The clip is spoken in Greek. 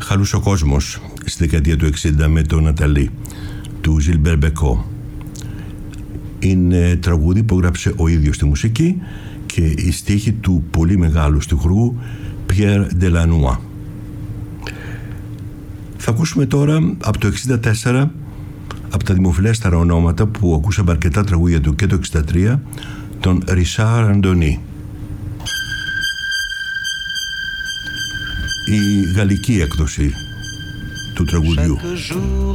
Χαλούσε ο κόσμος στη δεκαετία του 60 με το Ναταλή του Ζιλμπέρ Μπεκό. Είναι τραγούδι που έγραψε ο ίδιος τη μουσική και η στίχη του πολύ μεγάλου στιχουργού Pierre Delannoy. Θα ακούσουμε τώρα από το 64, από τα δημοφιλέστερα ονόματα που ακούσαμε αρκετά τραγούδια του και το 63, τον Ρισάρ Αντωνί. Η γαλλική έκδοση του τραγουδιού.